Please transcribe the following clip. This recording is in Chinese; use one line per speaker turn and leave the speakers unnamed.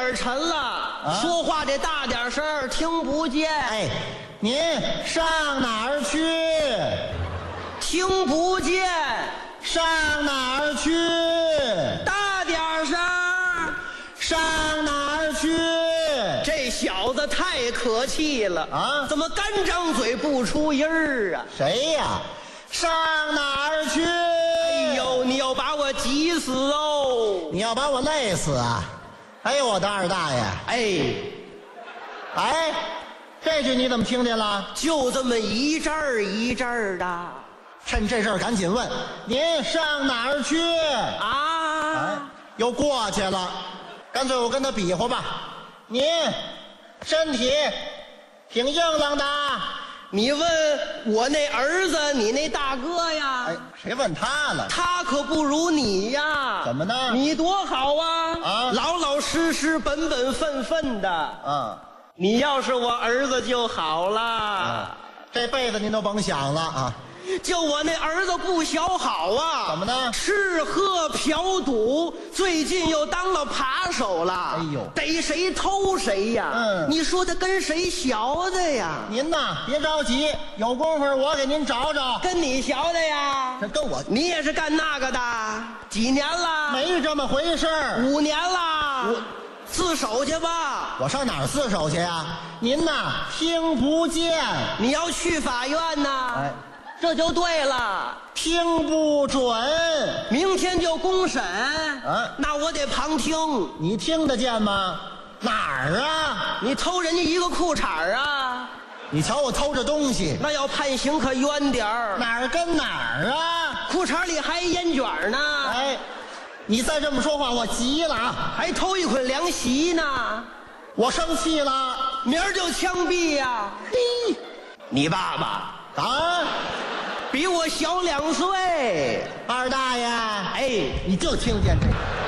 点沉了，说话得大点声，听不见。
哎，您上哪儿去？
听不见，
上哪儿去？
大点声，
上哪儿去？
这小子太可气了
啊！
怎么干张嘴不出音儿啊？
谁呀？上哪儿去？
哎呦，你要把我急死哦！
你要把我累死啊！哎呦，我的二大爷！哎，这句你怎么听见了？
就这么一阵儿一阵儿的。
趁这事儿赶紧问，您上哪儿去？
啊！
又过去了，干脆我跟他比划吧。您身体挺硬朗的。
你问我那儿子，你那大哥呀？
哎，谁问他了？
他可不如你呀。
怎么呢？
你多好啊！老老实实、本本分分的。你要是我儿子就好了。
这辈子您都甭想了啊！
就我那儿子不小好啊！
怎么呢？
吃喝嫖赌，最近又当了扒手了。
哎呦，
逮谁偷谁呀！你说他跟谁学的呀？
您呐，别着急，有功夫我给您找找。
跟你学的呀？
这跟我，
你也是干那个的？几年了？
没这么回事儿。
5年了。自首去吧。
我上哪儿自首去呀？您呐，听不见。
你要去法院呐？
哎。
这就对了，
听不准，
明天就公审。那我得旁听。
你听得见吗？哪儿啊？
你偷人家一个裤衩啊？
你瞧我偷着东西，
那要判刑可冤点儿。
哪儿跟哪儿啊？
裤衩里还烟卷呢。
哎，你再这么说话，我急了啊！
还偷一捆凉席呢，
我生气了，
明儿就枪毙呀！嘿，你爸爸
啊？
比我小2岁，
二大爷，
哎，
你就听见这个。